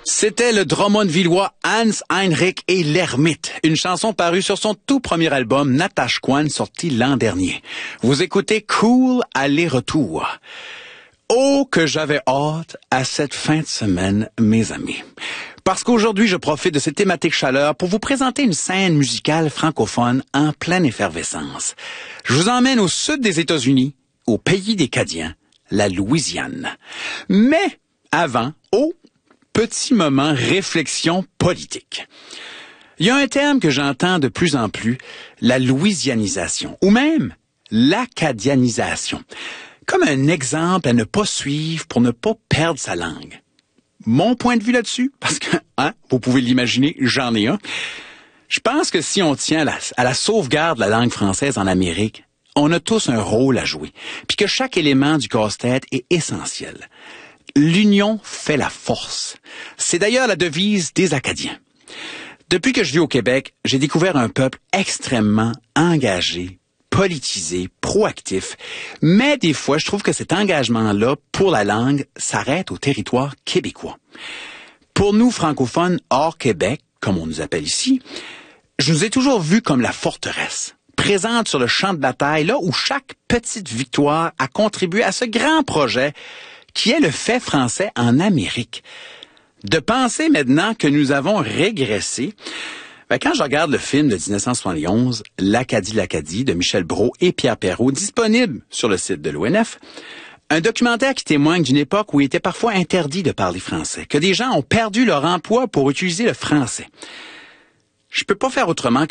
C'était le Drummondvillois Hans Heinrich et l'Ermite, une chanson parue sur son tout premier album Natashquan sorti l'an dernier. Vous écoutez Cool aller-retour. Oh, que j'avais hâte à cette fin de semaine, mes amis. Parce qu'aujourd'hui, je profite de cette thématique chaleur pour vous présenter une scène musicale francophone en pleine effervescence. Je vous emmène au sud des États-Unis, au pays des Cadiens, la Louisiane. Mais avant, petit moment réflexion politique. Il y a un terme que j'entends de plus en plus, la louisianisation, ou même l'acadianisation, comme un exemple à ne pas suivre pour ne pas perdre sa langue. Mon point de vue là-dessus, parce que, vous pouvez l'imaginer, j'en ai un. Je pense que si on tient à la sauvegarde de la langue française en Amérique, on a tous un rôle à jouer, puis que chaque élément du casse-tête est essentiel. L'union fait la force. C'est d'ailleurs la devise des Acadiens. Depuis que je vis au Québec, j'ai découvert un peuple extrêmement engagé, politisé, proactif. Mais des fois, je trouve que cet engagement-là pour la langue s'arrête au territoire québécois. Pour nous, francophones hors Québec, comme on nous appelle ici, je nous ai toujours vus comme la forteresse, présente sur le champ de bataille, là où chaque petite victoire a contribué à ce grand projet qui est le fait français en Amérique. De penser maintenant que nous avons régressé, quand je regarde le film de 1971, L'Acadie de Michel Brault et Pierre Perrault, disponible sur le site de l'ONF, un documentaire qui témoigne d'une époque où il était parfois interdit de parler français, que des gens ont perdu leur emploi pour utiliser le français. Je peux pas faire autrement